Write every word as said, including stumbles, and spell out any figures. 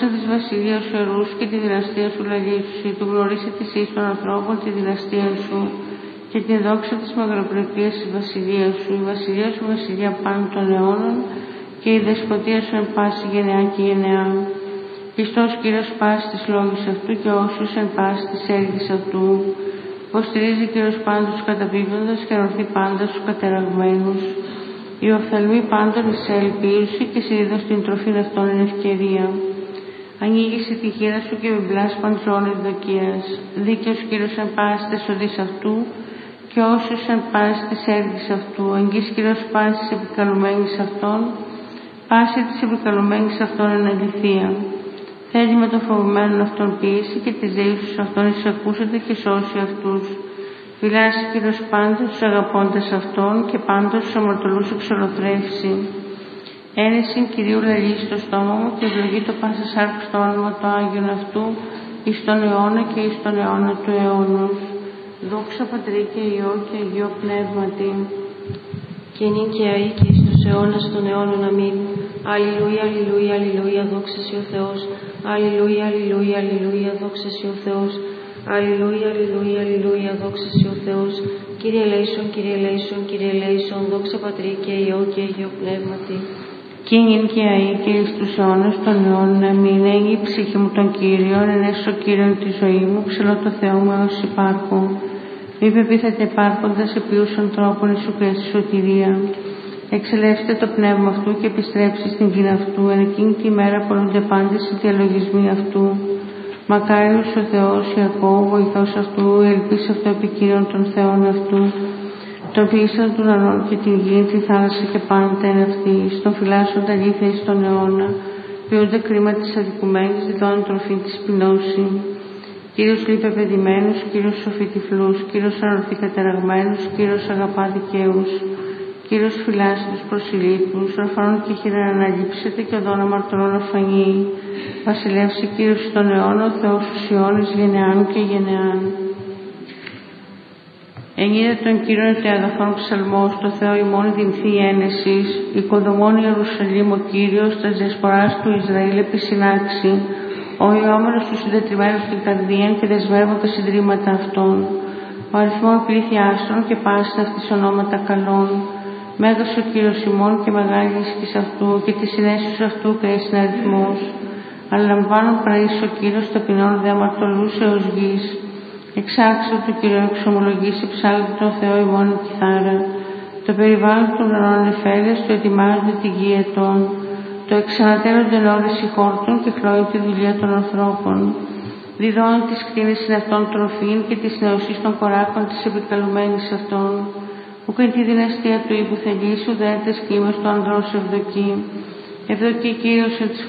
της βασιλείας σου ερούς και τη δυναστεία σου λαλήσουσι, του γνωρίσε της εις των ανθρώπων τη δυναστεία σου και την δόξα της μεγαλοπρεπίας της βασιλείας σου. Η βασιλεία σου βασιλεία πάνω των αιώνων και η δεσποτεία σου εν πάση γενεά και γενεά. Χριστός Κύριος πάση της λόγης αυτού και όσους εν πάση της έργης αυτού. Υποστηρίζει Κύριος πάντως τους καταπίπτοντας και ανορθεί πάντα στους κατεραγμένους. Η οφθαλμή πάντων εις ελπίρουση και συνήθως την τροφήν αυτών εν ευκαιρία. Ανοίγησε τη χείρα σου και βιβλάς παντζών ευδοκίας. Δίκαιος Κύριος εν πάση της οδής αυτού και όσους εν πάση της έργης αυτού. Εγγύς Κύριος πάση της επικαλουμένης αυτών, πάση της επικαλουμένης αυτών εν αληθεία. Θέλει με τον φοβημένον αυτόν ποιήσει και τις δεήσους αυτών εισακούσεται και σώσει αυτούς. Φυλάσσει Κύριος πάντως τους αγαπώντες αυτών και πάντως τους αμαρτωλούς εξολοθρεύσει. Ένεσιν Κυρίου λαλεί στο στόμα μου και ευλογεί το πάσα σάρκ στο όνομα του Άγιον αυτού εις τον αιώνα και εις τον αιώνα του αιώνος. Δόξα Πατρί και Υιό και Αγίο Πνεύματι. Και νυν και αεί και εις τους αιώνας των αιώνων. Αμήν. Αλληλούια, αλληλούια, αλληλούια, δόξα σοι ο Θεός. Αλληλούια, αλληλούια, αλληλούια, δόξα σοι ο Θεός. Αλληλούια, αλληλούια, αλληλούια, δόξα σοι ο Θεός. Κύριε ελέησον, Κύριε ελέησον, Κύριε ελέησον, δόξα Πατρί και Υιό και Αγίο Πνεύματι. Και νυν και αεί και εις τους αιώνας των αιώνων. Αμήν. Έγει η ψυχή μου των Κύριων, ενέσω Κύριον τη ζωή μου, ψηλώ το Θεό μου έως υπάρχω. Μη πεπίθετε υπάρχοντας επιούσων τρόπων εις σου κρέστη σωτηρία. Εξελεύστε το πνεύμα αυτού και επιστρέψει στην γη αυτού. Εν εκείνη τη μέρα πολλούνται πάντες οι διαλογισμοί αυτού. Μακάριος ο Θεός Ιακώβ, βοηθός αυτού, η ελπίς αυτού επικύρων των Θεών αυτού. Τον ποιήσαν του ουρανών και την γη, τη θάλασσα και πάντα εν αυτή. Στον φυλάσσοντα αλήθεια εις τον αιώνα. Ποιούνται κρίμα της αδικουμένης, δηλώνει τροφή της πεινώση. Κύριος λείπε παιδημένους, Κύριος σοφεί τυφλούς, Κύριος ανορθεί κατεραγμένους, Κύριος αγαπά δικαίους. Κύριος φυλάσσει τους προσιλήτους, ορφανών και χειρά αναλείψετε και οδόν αμαρτωλών αφανεί. Βασιλεύσει Κύριος των αιώνων, ο Θεός τους αιώνες γενεάν και γενεάν. Ενίδε τον Κύριον τε αγαθών ψαλμός, το Θεό ημών δυνθή ένεσης, οικοδομών Ιερουσαλήμ ο Κύριος, τας διασποράς του Ισραήλ επισυνάξει, ο ιόμενος του συντετριμένους την καρδίαν και δεσμεύουν τα συντρίμματα αυτών, ο αριθμόν πλήθιάστρων και πάστα αυτής ονόματα καλών. Μέγας ο Κύριος ημών και μεγάλη ίσχυς αυτού και τη συνέσους αυτού κρέσιν αριθμός. Αλλά λαμβάνουν πραείς ο Κύριος ταπεινών δε αμαρτωλούς έως γης. Εξάξω του Κύριου εξομολογήσει ψάλτη τον Θεό ημών η κιθάρα. Το περιβάλλον των ουρανών εφέλες, το ετοιμάζονται τη γη ετών. Το εξανατέλλονται ώρες οι χόρτων και χλώει τη δουλειά των ανθρώπων. Διδώνει τις κτίνες είναι αυτών τροφήν και τις νεωσής των κοράκων της επικαλουμένης αυτών. Που και τη δυναστεία του ύπου θελήσου δέντες κύμες του ανδρός ευδοκεί. Ευδοκεί Κύριος εν της